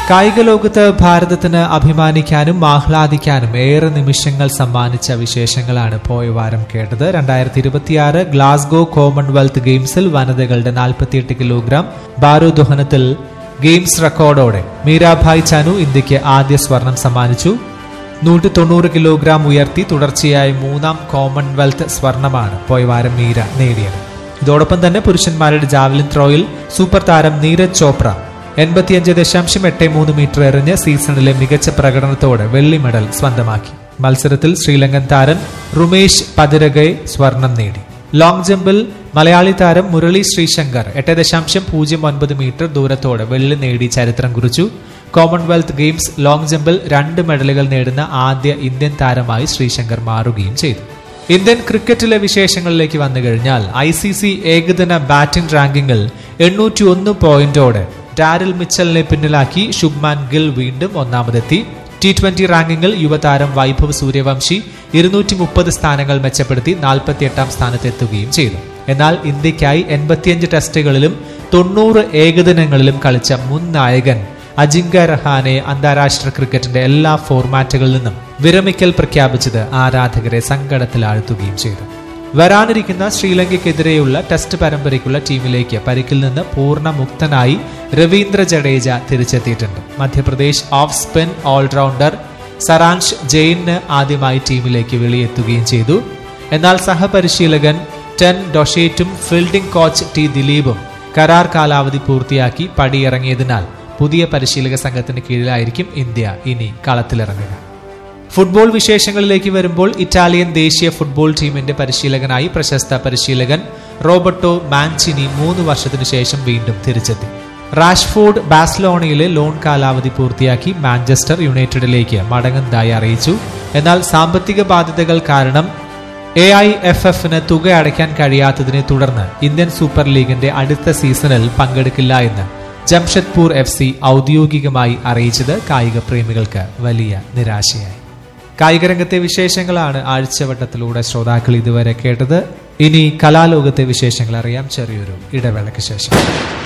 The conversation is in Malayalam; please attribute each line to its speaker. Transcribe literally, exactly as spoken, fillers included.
Speaker 1: കായിക ലോകത്ത് ഭാരതത്തിന് അഭിമാനിക്കാനും ആഹ്ലാദിക്കാനും ഏറെ നിമിഷങ്ങൾ സമ്മാനിച്ച വിശേഷങ്ങളാണ് പോയ വാരം കേട്ടത്. രണ്ടായിരത്തി ഇരുപത്തിയാറ് ഗ്ലാസ്ഗോ കോമൺവെൽത്ത് ഗെയിംസിൽ വനിതകളുടെ നാൽപ്പത്തിയെട്ട് കിലോഗ്രാം ഭാരോദ്വഹനത്തിൽ ഗെയിംസ് റെക്കോർഡോടെ മീരാഭായ് ചാനു ഇന്ത്യക്ക് ആദ്യ സ്വർണം സമ്മാനിച്ചു. നൂറ്റി തൊണ്ണൂറ് കിലോഗ്രാം ഉയർത്തി തുടർച്ചയായി മൂന്നാം കോമൺവെൽത്ത് സ്വർണമാണ് പോയ വാരം മീര നേടിയത്. ഇതോടൊപ്പം തന്നെ പുരുഷന്മാരുടെ ജാവലിൻ ത്രോയിൽ സൂപ്പർ താരം നീരജ് ചോപ്ര എൺപത്തിയഞ്ച് ദശാംശം എട്ട് മൂന്ന് മീറ്റർ എറിഞ്ഞ് സീസണിലെ മികച്ച പ്രകടനത്തോടെ വെള്ളി മെഡൽ സ്വന്തമാക്കി. മത്സരത്തിൽ ശ്രീലങ്കൻ താരം റുമേഷ് പതിരഗെ സ്വർണം നേടി. ലോങ് ജമ്പിൽ മലയാളി താരം മുരളി ശ്രീശങ്കർ എട്ട് ദശാംശം പൂജ്യം ഒൻപത് മീറ്റർ ദൂരത്തോടെ വെള്ളി നേടി ചരിത്രം കുറിച്ചു. കോമൺവെൽത്ത് ഗെയിംസ് ലോങ് ജമ്പിൽ രണ്ട് മെഡലുകൾ നേടുന്ന ആദ്യ ഇന്ത്യൻ താരമായി ശ്രീശങ്കർ മാറുകയും ചെയ്തു. ഇന്ത്യൻ ക്രിക്കറ്റിലെ വിശേഷങ്ങളിലേക്ക് വന്നു കഴിഞ്ഞാൽ ഐ സി സി ഏകദിന ബാറ്റിംഗ് റാങ്കിങ്ങിൽ എണ്ണൂറ്റി ഒന്ന് പോയിന്റോടെ ഡാരിൽ മിച്ചലിനെ പിന്നിലാക്കി ശുഭ്മാൻ ഗിൽ വീണ്ടും ഒന്നാമതെത്തി. ടി ട്വന്റി റാങ്കിങ്ങിൽ യുവതാരം വൈഭവ് സൂര്യവംശി ഇരുന്നൂറ്റി മുപ്പത് സ്ഥാനങ്ങൾ മെച്ചപ്പെടുത്തി നാൽപ്പത്തി എട്ടാം സ്ഥാനത്തെത്തുകയും ചെയ്തു. എന്നാൽ ഇന്ത്യക്കായി എൺപത്തിയഞ്ച് ടെസ്റ്റുകളിലും തൊണ്ണൂറ് ഏകദിനങ്ങളിലും കളിച്ച മുൻ നായകൻ അജിങ്ക്യ രഹാനെ അന്താരാഷ്ട്ര ക്രിക്കറ്റിന്റെ എല്ലാ ഫോർമാറ്റുകളിൽ നിന്നും വിരമിക്കൽ പ്രഖ്യാപിച്ചത് ആരാധകരെ സങ്കടത്തിലാഴ്ത്തുകയും ചെയ്തു. വരാനിരിക്കുന്ന ശ്രീലങ്കയ്ക്കെതിരെയുള്ള ടെസ്റ്റ് പരമ്പരയ്ക്കുള്ള ടീമിലേക്ക് പരിക്കിൽ നിന്ന് പൂർണ്ണ മുക്തനായി Ravindra Jadeja തിരിച്ചെത്തിയിട്ടുണ്ട്. Madhya Pradesh off spin allrounder സറാൻഷ് Jain ആദ്യമായി ടീമിലേക്ക് വെളിയെത്തുകയും ചെയ്തു. എന്നാൽ സഹപരിശീലകൻ ടെൻ ഡൊഷേറ്റും ഫീൽഡിംഗ് കോച്ച് ടി ദിലീപും കരാർ കാലാവധി പൂർത്തിയാക്കി പടിയിറങ്ങിയതിനാൽ പുതിയ പരിശീലക സംഘത്തിന് കീഴിലായിരിക്കും ഇന്ത്യ ഇനി കളത്തിലിറങ്ങുക. ഫുട്ബോൾ വിശേഷങ്ങളിലേക്ക് വരുമ്പോൾ ഇറ്റാലിയൻ ദേശീയ ഫുട്ബോൾ ടീമിന്റെ പരിശീലകനായി പ്രശസ്ത പരിശീലകൻ റോബർട്ടോ മാൻചിനി മൂന്ന് വർഷത്തിനു ശേഷം വീണ്ടും തിരിച്ചെത്തി. റാഷ്ഫോർഡ് ബാഴ്സലോണയിലെ ലോൺ കാലാവധി പൂർത്തിയാക്കി മാഞ്ചസ്റ്റർ യുണൈറ്റഡിലേക്ക് മടങ്ങുന്നതായി അറിയിച്ചു. എന്നാൽ സാമ്പത്തിക ബാധ്യതകൾ കാരണം എ ഐ എഫ് എഫിന് തുക അടയ്ക്കാൻ കഴിയാത്തതിനെ തുടർന്ന് ഇന്ത്യൻ സൂപ്പർ ലീഗിന്റെ അടുത്ത സീസണിൽ പങ്കെടുക്കില്ല എന്ന് ജംഷഡ്പൂർ എഫ് സി ഔദ്യോഗികമായി അറിയിച്ചത് കായിക പ്രേമികൾക്ക് വലിയ നിരാശയായി. കായികരംഗത്തെ വിശേഷങ്ങളാണ് ആഴ്ചവട്ടത്തിലൂടെ ശ്രോതാക്കൾ ഇതുവരെ കേട്ടത്. ഇനി കലാലോകത്തെ വിശേഷങ്ങൾ അറിയാം ചെറിയൊരു ഇടവേളയ്ക്ക് ശേഷം.